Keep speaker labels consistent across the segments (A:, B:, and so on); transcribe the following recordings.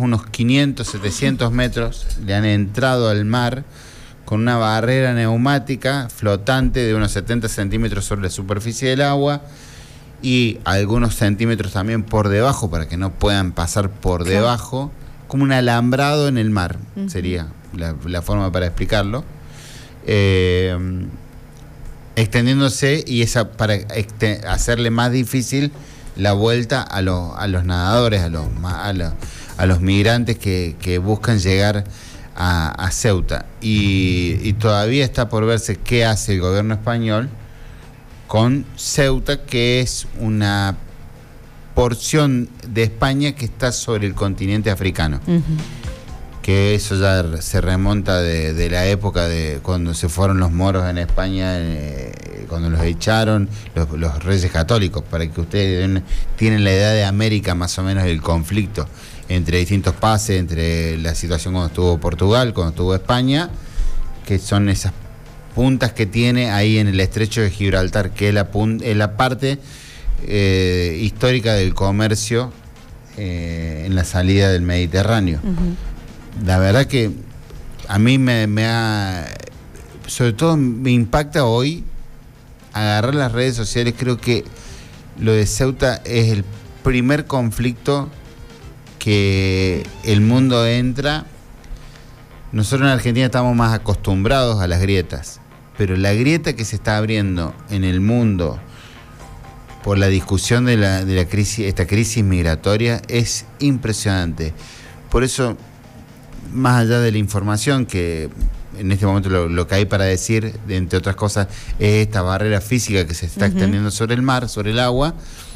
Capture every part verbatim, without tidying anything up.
A: unos quinientos, setecientos metros, le han entrado al mar con una barrera neumática flotante de unos setenta centímetros sobre la superficie del agua y algunos centímetros también por debajo para que no puedan pasar por claro. debajo, como un alambrado en el mar, uh-huh. sería la, la forma para explicarlo, eh, extendiéndose y esa para este, hacerle más difícil la vuelta a los, a los nadadores, a los, a los, a los migrantes que, que buscan llegar a, a Ceuta. Y, y todavía está por verse qué hace el gobierno español con Ceuta, que es una porción de España que está sobre el continente africano. Uh-huh. Que eso ya se remonta de, de la época de cuando se fueron los moros en España, eh, cuando los echaron los, los reyes católicos, para que ustedes den, tienen la idea de América más o menos del conflicto entre distintos pases, entre la situación cuando estuvo Portugal, cuando estuvo España, que son esas puntas que tiene ahí en el estrecho de Gibraltar, que es la, pun- es la parte eh, histórica del comercio eh, en la salida del Mediterráneo. Uh-huh. La verdad que a mí me, me ha, sobre todo me impacta hoy agarrar las redes sociales. Creo que lo de Ceuta es el primer conflicto que el mundo entra. Nosotros en Argentina estamos más acostumbrados a las grietas, pero la grieta que se está abriendo en el mundo por la discusión de la, de la crisis, esta crisis migratoria, es impresionante. Por eso, más allá de la información que en este momento lo, lo que hay para decir, entre otras cosas, es esta barrera física que se está uh-huh. extendiendo sobre el mar, sobre el agua,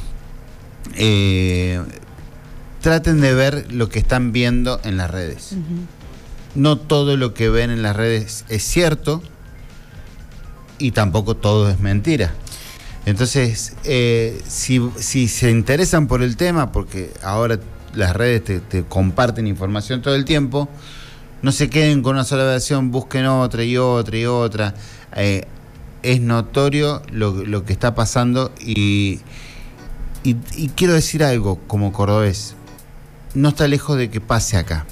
A: eh, traten de ver lo que están viendo en las redes. Uh-huh. No todo lo que ven en las redes es cierto y tampoco todo es mentira. Entonces, eh, si, si se interesan por el tema, porque ahora las redes te, te comparten información todo el tiempo, no se queden con una sola versión, busquen otra y otra y otra. Eh, es notorio lo, lo que está pasando y, y, y quiero decir algo como cordobés, no está lejos de que pase acá.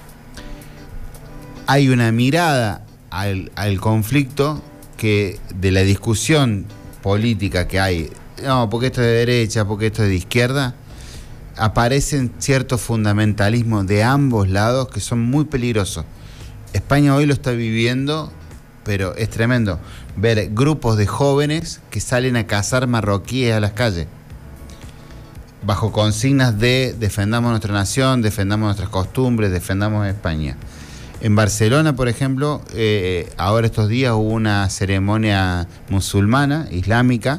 A: Hay una mirada al, al conflicto que de la discusión política que hay, no, porque esto es de derecha, porque esto es de izquierda, aparecen ciertos fundamentalismos de ambos lados que son muy peligrosos. España hoy lo está viviendo, pero es tremendo ver grupos de jóvenes que salen a cazar marroquíes a las calles bajo consignas de defendamos nuestra nación, defendamos nuestras costumbres, defendamos España. En Barcelona, por ejemplo, eh, ahora estos días hubo una ceremonia musulmana, islámica,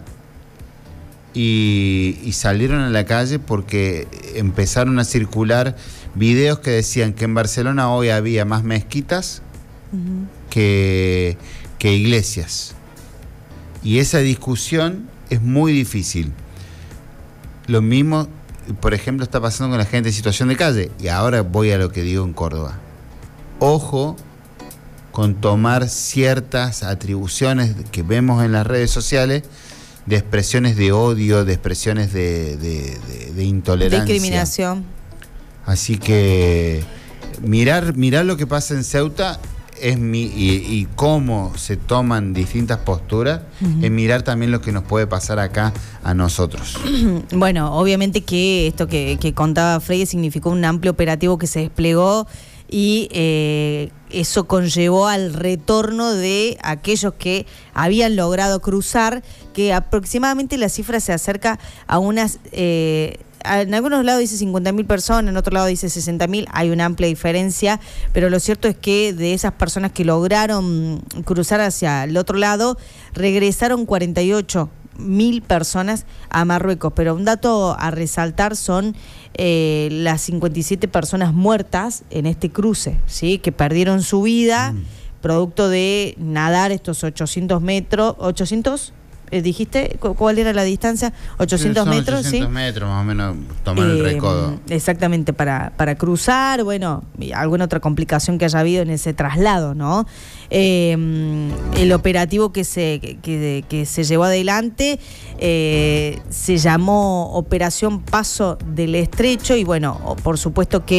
A: y, y salieron a la calle porque empezaron a circular videos que decían que en Barcelona hoy había más mezquitas uh-huh. que, que iglesias. Y esa discusión es muy difícil. Lo mismo, por ejemplo, está pasando con la gente en situación de calle. Y ahora voy a lo que digo en Córdoba. Ojo con tomar ciertas atribuciones que vemos en las redes sociales de expresiones de odio, de expresiones de, de, de, de intolerancia.
B: Discriminación.
A: Así que mirar, mirar lo que pasa en Ceuta es mi, y, y cómo se toman distintas posturas, uh-huh. es mirar también lo que nos puede pasar acá a nosotros.
B: Bueno, obviamente que esto que, que contaba Freire significó un amplio operativo que se desplegó y eh, eso conllevó al retorno de aquellos que habían logrado cruzar, que aproximadamente la cifra se acerca a unas... Eh, en algunos lados dice cincuenta mil personas, en otro lado dice sesenta mil, hay una amplia diferencia, pero lo cierto es que de esas personas que lograron cruzar hacia el otro lado, regresaron cuarenta y ocho mil personas a Marruecos, pero un dato a resaltar son eh, las cincuenta y siete personas muertas en este cruce, ¿sí? Que perdieron su vida mm. producto de nadar estos ochocientos metros, ochocientos dijiste, ¿cuál era la distancia? ochocientos metros, ¿sí?
A: ochocientos metros, más o menos, tomar eh, el recodo.
B: Exactamente, para, para cruzar, bueno, y alguna otra complicación que haya habido en ese traslado, ¿no? Eh, el operativo que se, que, que se llevó adelante eh, se llamó Operación Paso del Estrecho y, bueno, por supuesto que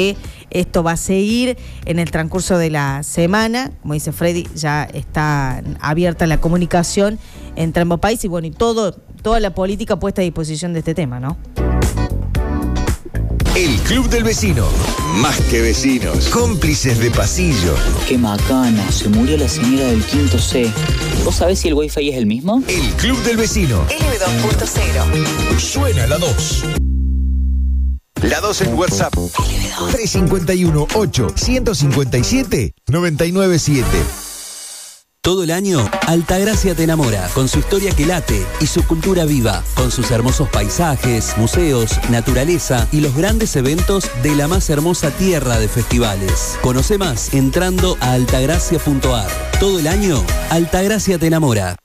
B: esto va a seguir en el transcurso de la semana. Como dice Freddy, ya está abierta la comunicación entre ambos países y bueno, y todo, toda la política puesta a disposición de este tema, ¿no?
C: El Club del Vecino. Más que vecinos, cómplices de pasillo.
D: Qué macana, se murió la señora del quinto C. ¿Vos sabés si el wifi es el mismo?
C: El Club del Vecino.
E: L B dos punto cero.
C: Suena la dos. La dos en WhatsApp. tres cinco uno, ocho, uno cinco siete, nueve nueve siete.
F: Todo el año, Altagracia te enamora, con su historia que late y su cultura viva, con sus hermosos paisajes, museos, naturaleza y los grandes eventos de la más hermosa tierra de festivales. Conoce más entrando a altagracia punto ar. Todo el año, Altagracia te enamora.